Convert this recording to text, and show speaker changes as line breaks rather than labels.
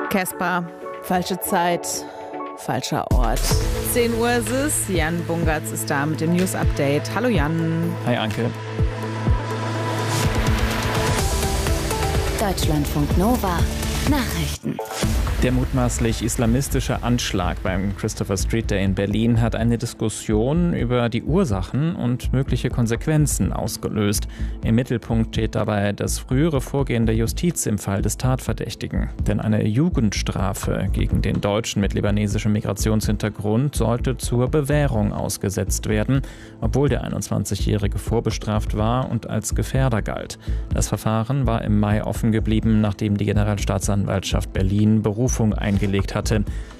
Caspar, falsche Zeit, falscher Ort. 10 Uhr ist es. Jan Bungartz ist da mit dem News-Update. Hallo Jan.
Hi Anke.
Deutschlandfunk Nova Nachrichten.
Der mutmaßlich islamistische Anschlag beim Christopher Street Day in Berlin hat eine Diskussion über die Ursachen und mögliche Konsequenzen ausgelöst. Im Mittelpunkt steht dabei das frühere Vorgehen der Justiz im Fall des Tatverdächtigen. Denn eine Jugendstrafe gegen den Deutschen mit libanesischem Migrationshintergrund sollte zur Bewährung ausgesetzt werden, obwohl der 21-Jährige vorbestraft war und als Gefährder galt. Das Verfahren war im Mai offen geblieben, nachdem die Generalstaatsanwaltschaft Berlin Berufung eingelegt hatte.